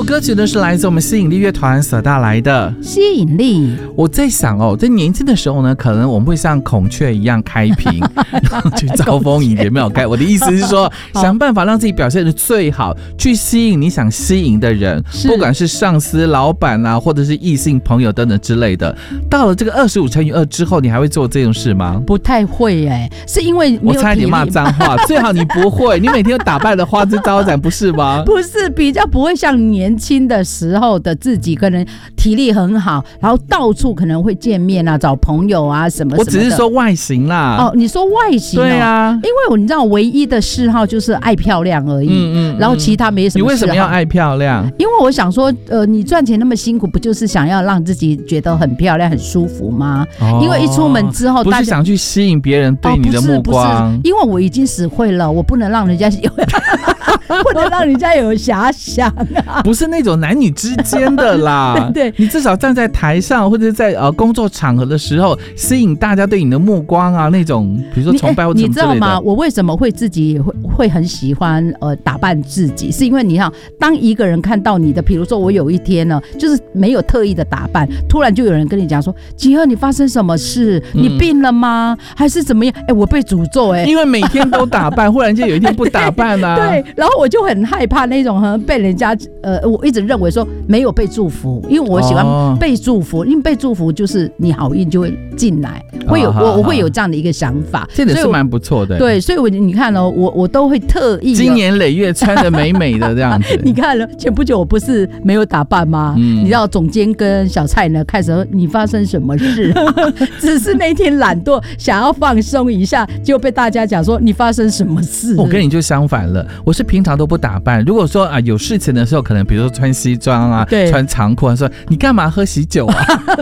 首歌曲呢是来自我们吸引力乐团所带来的吸引力。 我在想哦，在年轻的时候呢，可能我们会像孔雀一样开屏，然后去招蜂引蝶，没有开。我的意思是说，想办法让自己表现的最好，去吸引你想吸引的人，不管是上司、老板啊，或者是异性朋友等等之类的。到了这个25×2之后，你还会做这种事吗？ 不太会是因为我差一点骂脏话，最好你不会，你每天都打扮的花枝招展，不是吗？ 不是，比较不会像年轻的时候的自己，可能体力很好，然后到处可能会见面啊，找朋友啊什么什么的。 我只是说外形啦。 哦，你说外形对啊， 因为你知道唯一的嗜好就是爱漂亮而已，然后其他没什么嗜好。 你为什么要爱漂亮？ 因为我想说，你赚钱那么辛苦，不就是想要让自己觉得很漂亮、很舒服吗？因为一出门之后， 不是想去吸引别人对你的目光， 不是，因为我已经死会了，我不能让人家有，不能让人家有遐想啊。 不是那种男女之间的啦， 对， 你至少站在台上或者在工作场合的时候，吸引大家对你的目光啊，那种比如说崇拜或者什么之类的。 你知道吗？我为什么会自己会很喜欢打扮自己？是因为你看，当一个人看到你的，比如说我有一天呢，就是没有特意的打扮，突然就有人跟你讲说：“吉儿，你发生什么事？你病了吗？还是怎么样？”我被诅咒因为每天都打扮，忽然间有一天不打扮啊。 对，然后我就很害怕那种被人家我一直认为说没有被祝福，因为我喜欢被祝福，因为被祝福就是你好运就会进来，我会有这样的一个想法， 这点是蛮不错的。 对，所以你看我都会特意经年累月穿得美美的这样子。 你看了前不久我不是没有打扮吗？你知道总监跟小蔡呢开始说你发生什么事？只是那天懒惰想要放松一下，就被大家讲说你发生什么事？ 我跟你就相反了，我是平常都不打扮。如果说有事情的时候，可能比如说穿西装啊，穿长裤，说你干嘛喝喜酒啊？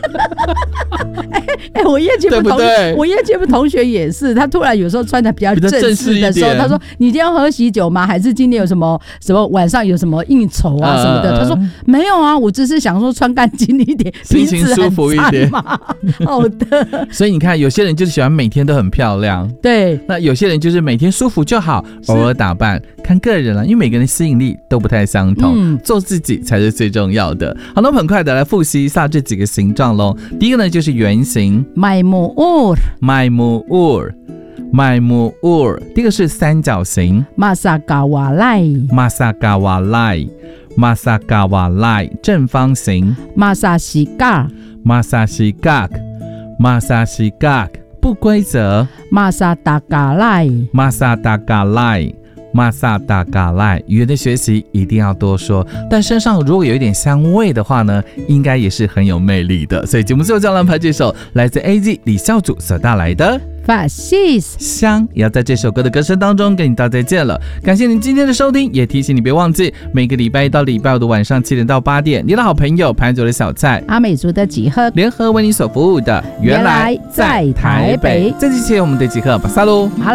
我夜间部同学也是，他突然有时候穿的比较正式的时候，他说你今天喝喜酒吗？还是今天有什么晚上有什么应酬啊什么的？他说没有啊，我只是想说穿干净一点， 心情舒服一点嘛。 好的。 所以你看，有些人就是喜欢每天都很漂亮， 对， 那有些人就是每天舒服就好，偶尔打扮，看个人了，因为每个人的吸引力都不太相同，做自己才是最重要的。好，那我们很快的来复习一下这几个形状咯。第一个呢就是圆形 Maimur， 第一个是三角形 Masagawalai， 正方形 Masashigak， 不规则 Masadagalai， 语言的学习一定要多说，但身上如果有一点香味的话呢，应该也是很有魅力的。所以节目最后就要安排这首来自 AZ 李孝祖所带来的香，也要在这首歌的歌声当中跟你道再见了。感谢您今天的收听，也提醒你别忘记每个礼拜一到礼拜五的晚上7点到8点，你的好朋友盘酒的小菜阿美族的集合联合为你所服务的原来在台北。这期节目我们的集合巴萨喽。